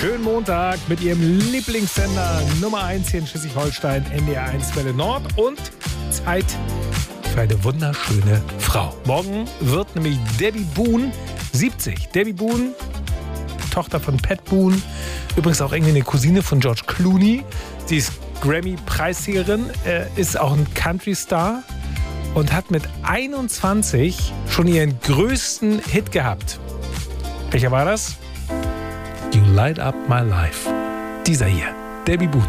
Schönen Montag mit Ihrem Lieblingssender Nummer 1 hier in Schleswig-Holstein, NDR 1 Welle Nord und Zeit für eine wunderschöne Frau. Morgen wird nämlich Debbie Boone 70. Debbie Boone, Tochter von Pat Boone, übrigens auch irgendwie eine Cousine von George Clooney. Sie ist Grammy-Preisträgerin, ist auch ein Country-Star und hat mit 21 schon ihren größten Hit gehabt. Welcher war das? You Light Up My Life. Dieser hier, Debbie Boone.